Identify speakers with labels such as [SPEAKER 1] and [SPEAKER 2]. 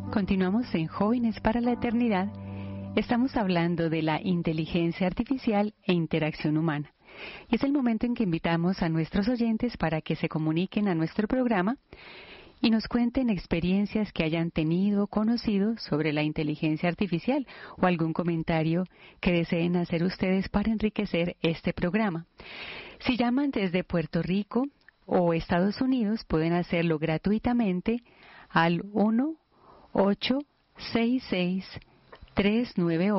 [SPEAKER 1] Continuamos en Jóvenes para la Eternidad. Estamos hablando de la inteligencia artificial e interacción humana. Y es el momento en que invitamos a nuestros oyentes para que se comuniquen a nuestro programa y nos cuenten experiencias que hayan tenido o conocido sobre la inteligencia artificial o algún comentario que deseen hacer ustedes para enriquecer este programa. Si llaman desde Puerto Rico o Estados Unidos, pueden hacerlo gratuitamente al 1-866-398